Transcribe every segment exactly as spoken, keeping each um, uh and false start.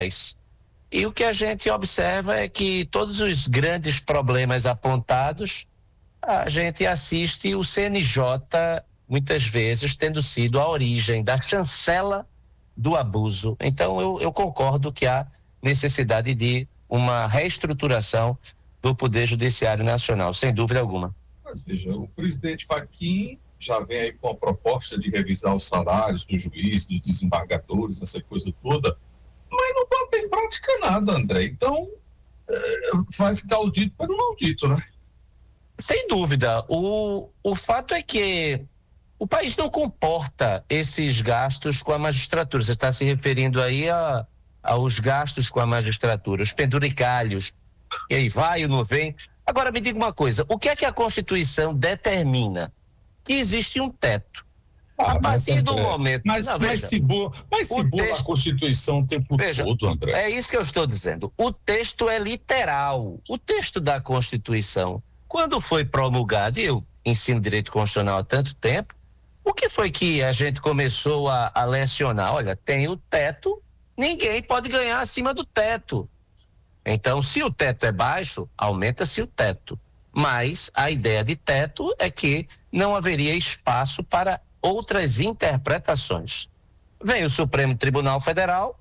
E o que a gente observa é que todos os grandes problemas apontados, a gente assiste o C N J muitas vezes tendo sido a origem da chancela do abuso. Então eu, eu concordo que há necessidade de uma reestruturação do Poder Judiciário Nacional, sem dúvida alguma. Mas veja, o presidente Fachin já vem aí com a proposta de revisar os salários dos juízes, dos desembargadores, essa coisa toda, mas não bota em prática nada, André. Então, é, vai ficar o dito para o não dito, né? Sem dúvida. O, o fato é que o país não comporta esses gastos com a magistratura. Você está se referindo aí a, aos gastos com a magistratura, os penduricalhos, e aí vai ou não vem. Agora me diga uma coisa, o que é que a Constituição determina? Que existe um teto. Ah, a partir mas, do André, momento... Mas, não, mas veja, se boa, mas se boa texto, a Constituição o tempo veja, todo, André. É isso que eu estou dizendo. O texto é literal. O texto da Constituição, quando foi promulgado, e eu ensino direito constitucional há tanto tempo, o que foi que a gente começou a, a lecionar? Olha, tem o teto, ninguém pode ganhar acima do teto. Então, se o teto é baixo, aumenta-se o teto. Mas a ideia de teto é que não haveria espaço para outras interpretações. Vem o Supremo Tribunal Federal,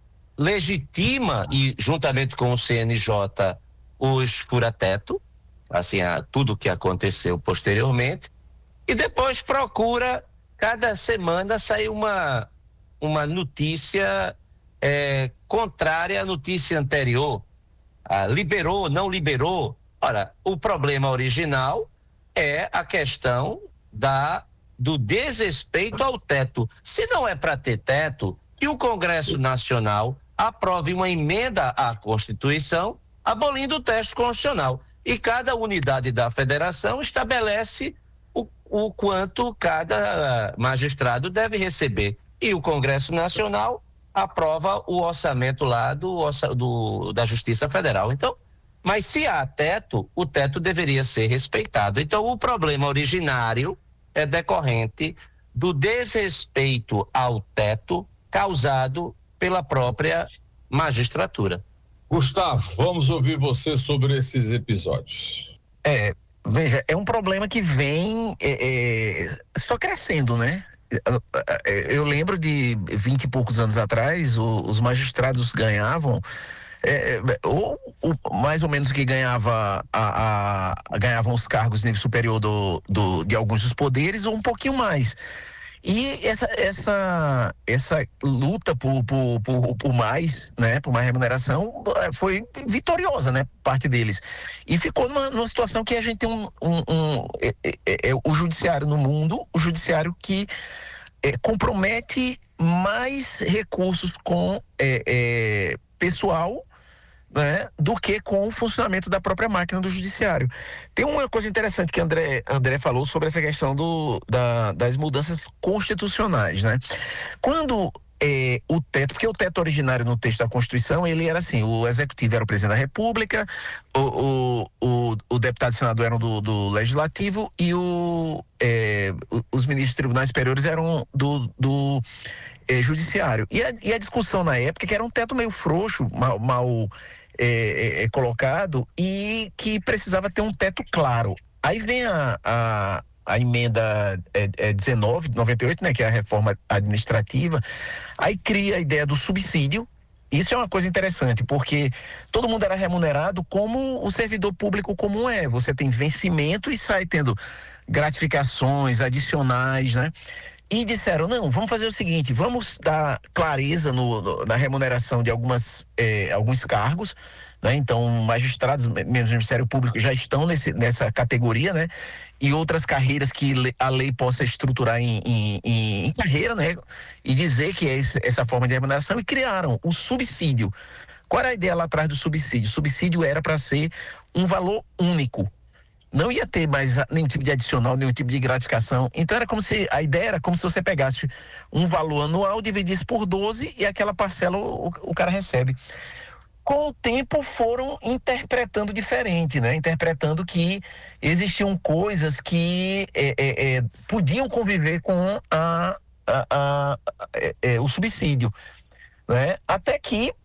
legitima, e juntamente com o C N J, os fura-teto, assim, a, tudo o que aconteceu posteriormente, e depois procura, cada semana, sair uma, uma notícia é, contrária à notícia anterior. Ah, liberou, não liberou. Ora, o problema original é a questão da, do desrespeito ao teto. Se não é para ter teto, que o Congresso Nacional aprove uma emenda à Constituição abolindo o texto constitucional. E cada unidade da federação estabelece o, o quanto cada magistrado deve receber. E o Congresso Nacional aprova o orçamento lá do, do, da Justiça Federal. Então, mas se há teto, o teto deveria ser respeitado. Então, o problema originário é decorrente do desrespeito ao teto causado pela própria magistratura. Gustavo, vamos ouvir você sobre esses episódios. É, veja, é um problema que vem é, é, só crescendo, né? Eu lembro de vinte e poucos anos atrás, o, os magistrados ganhavam é, ou, ou mais ou menos o que ganhava a, a, ganhavam os cargos de nível superior do, do, de alguns dos poderes, ou um pouquinho mais. E essa, essa, essa luta por, por, por, por mais, né, por mais remuneração foi vitoriosa, né, parte deles. E ficou numa, numa situação que a gente tem um, um, um é, é, é, o judiciário no mundo, o judiciário que é, compromete mais recursos com é, é, pessoal, né, do que com o funcionamento da própria máquina do judiciário. Tem uma coisa interessante que André, André falou sobre essa questão do, da, das mudanças constitucionais, né? Quando é, o teto, porque o teto originário no texto da Constituição, ele era assim, o executivo era o presidente da República, o, o, o, o deputado e senador eram do, do Legislativo e o, é, os ministros dos tribunais superiores eram do, do é, Judiciário. E a, e a discussão na época, que era um teto meio frouxo, mal, mal É, é, colocado, e que precisava ter um teto claro. Aí vem a, a, a emenda é, é dezenove de noventa e oito, né, que é a reforma administrativa, aí cria a ideia do subsídio. Isso é uma coisa interessante, porque todo mundo era remunerado como o servidor público comum é. Você tem vencimento e sai tendo gratificações adicionais, né? E disseram, não, vamos fazer o seguinte, vamos dar clareza no, no, na remuneração de algumas, eh, alguns cargos, né? Então, magistrados, membros do Ministério Público já estão nesse, nessa categoria, né? E outras carreiras que a lei possa estruturar em, em, em, em carreira, né? E dizer que é esse, essa forma de remuneração, e criaram o subsídio. Qual era a ideia lá atrás do subsídio? O subsídio era para ser um valor único. Não ia ter mais nenhum tipo de adicional, nenhum tipo de gratificação. Então era como se, a ideia era como se você pegasse um valor anual, dividisse por doze e aquela parcela o, o cara recebe. Com o tempo foram interpretando diferente, né? Interpretando que existiam coisas que é, é, é, podiam conviver com a, a, a, a, é, o subsídio, né? Até que